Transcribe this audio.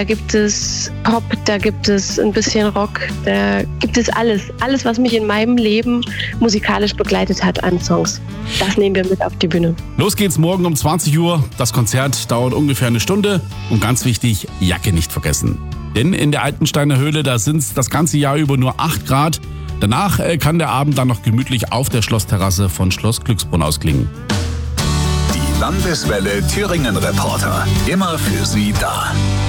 Da gibt es Pop, da gibt es ein bisschen Rock, da gibt es alles. Alles, was mich in meinem Leben musikalisch begleitet hat an Songs. Das nehmen wir mit auf die Bühne. Los geht's morgen um 20 Uhr. Das Konzert dauert ungefähr eine Stunde. Und ganz wichtig, Jacke nicht vergessen. Denn in der Altensteiner Höhle, da sind es das ganze Jahr über nur 8 Grad. Danach kann der Abend dann noch gemütlich auf der Schlossterrasse von Schloss Glücksbrunn ausklingen. Die Landeswelle Thüringen Reporter. Immer für Sie da.